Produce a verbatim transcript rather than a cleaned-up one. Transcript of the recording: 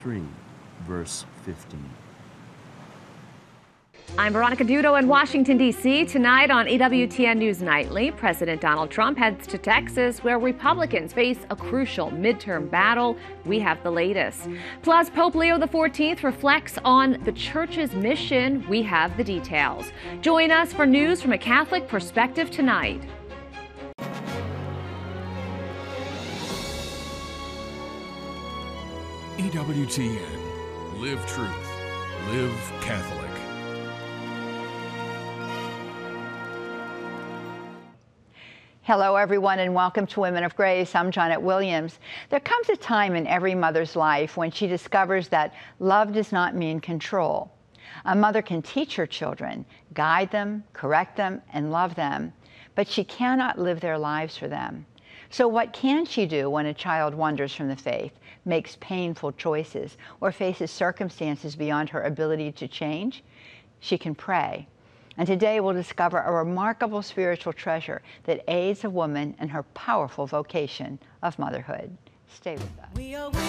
three, verse fifteen. I'm Veronica Dudo in Washington, D C Tonight on E W T N News Nightly, President Donald Trump heads to Texas, where Republicans face a crucial midterm battle. We have the latest. Plus, Pope Leo the fourteenth reflects on the church's mission. We have the details. Join us for news from a Catholic perspective tonight. E W T N. Live truth. Live Catholic. Hello, everyone, and welcome to Women of Grace. I'm Janet Williams. There comes a time in every mother's life when she discovers that love does not mean control. A mother can teach her children, guide them, correct them, and love them, but she cannot live their lives for them. So what can she do when a child wanders from the faith, makes painful choices, or faces circumstances beyond her ability to change? She can pray. And today we'll discover a remarkable spiritual treasure that aids a woman in her powerful vocation of motherhood. Stay with us.